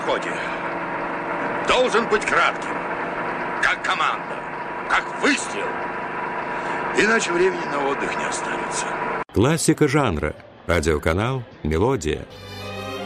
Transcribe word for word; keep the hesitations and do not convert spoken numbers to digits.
подходе должен быть кратким, как команда, как выстрел. Иначе времени на отдых не останется. Классика жанра. Радиоканал «Мелодия».